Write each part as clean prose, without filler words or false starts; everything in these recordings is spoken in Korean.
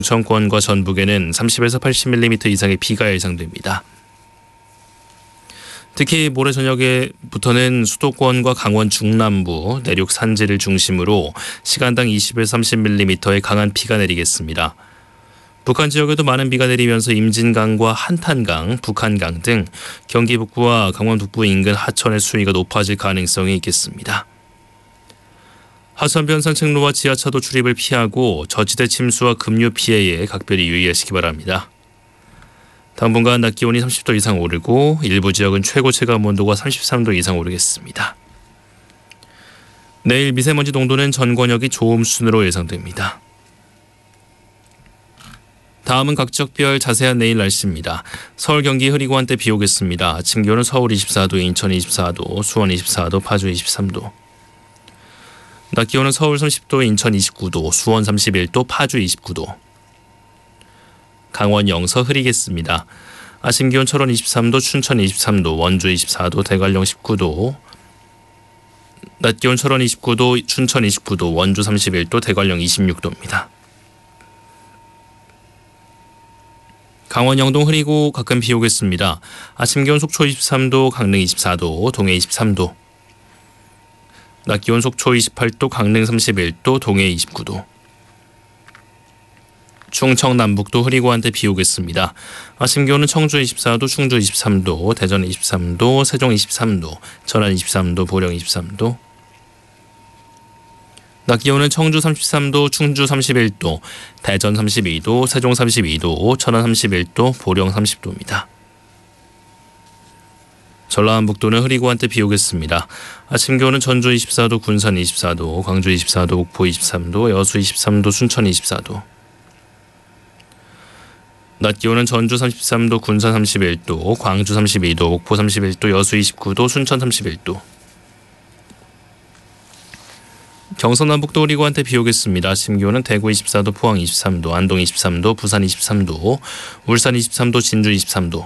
충청권과 전북에는 30에서 80mm 이상의 비가 예상됩니다. 특히 모레 저녁에부터는 수도권과 강원 중남부, 내륙 산지를 중심으로 시간당 20에서 30mm의 강한 비가 내리겠습니다. 북한 지역에도 많은 비가 내리면서 임진강과 한탄강, 북한강 등 경기 북부와 강원 북부 인근 하천의 수위가 높아질 가능성이 있겠습니다. 하천변 산책로와 지하차도 출입을 피하고 저지대 침수와 급류 피해에 각별히 유의하시기 바랍니다. 당분간 낮 기온이 30도 이상 오르고 일부 지역은 최고 체감 온도가 33도 이상 오르겠습니다. 내일 미세먼지 농도는 전 권역이 좋음 수준으로 예상됩니다. 다음은 각 지역별 자세한 내일 날씨입니다. 서울, 경기, 흐리고 한때 비 오겠습니다. 아침 기온은 서울 24도, 인천 24도, 수원 24도, 파주 23도. 낮 기온은 서울 30도, 인천 29도, 수원 31도, 파주 29도. 강원 영서 흐리겠습니다. 아침 기온 철원 23도, 춘천 23도, 원주 24도, 대관령 19도. 낮 기온 철원 29도, 춘천 29도, 원주 31도, 대관령 26도입니다. 강원 영동 흐리고 가끔 비 오겠습니다. 아침 기온 속초 23도, 강릉 24도, 동해 23도. 낮 기온 속초 28도, 강릉 31도, 동해 29도. 충청 남북도 흐리고 한때 비 오겠습니다. 아침 기온은 청주 24도, 충주 23도, 대전 23도, 세종 23도, 전안 23도, 보령 23도. 낮 기온은 청주 33도, 충주 31도, 대전 32도, 세종 32도, 천안 31도, 보령 30도입니다. 전라남북도는 흐리고 한때 비 오겠습니다. 아침 기온은 전주 24도, 군산 24도, 광주 24도, 목포 23도, 여수 23도, 순천 24도. 낮 기온은 전주 33도, 군산 31도, 광주 32도, 목포 31도, 여수 29도, 순천 31도. 경서남북도 흐리고 한때 비 오겠습니다. 아침 기온은 대구 24도, 포항 23도, 안동 23도, 부산 23도, 울산 23도, 진주 23도.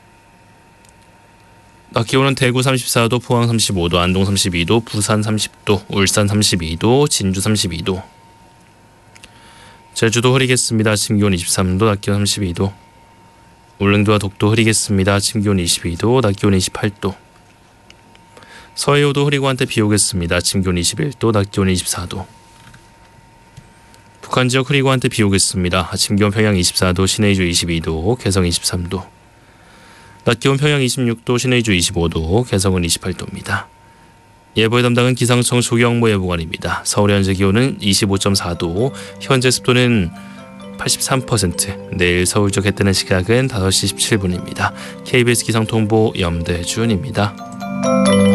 낮 기온은 대구 34도, 포항 35도, 안동 32도, 부산 30도, 울산 32도, 진주 32도. 제주도 흐리겠습니다. 아침 기온 23도, 낮 기온 32도. 울릉도와 독도 흐리겠습니다. 아침 기온 22도, 낮 기온 28도. 서해오도 흐리고 한때 비 오겠습니다. 아침 기온 21도, 낮 기온 24도. 북한 지역 흐리고 한때 비 오겠습니다. 아침 기온 평양 24도, 신의주 22도, 개성 23도. 낮 기온 평양 26도, 신의주 25도, 개성은 28도입니다. 예보의 담당은 기상청 조경모 예보관입니다. 서울의 현재 기온은 25.4도, 현재 습도는 83%, 내일 서울 쪽 해 뜨는 시각은 5시 17분입니다. KBS 기상통보 염대준입니다.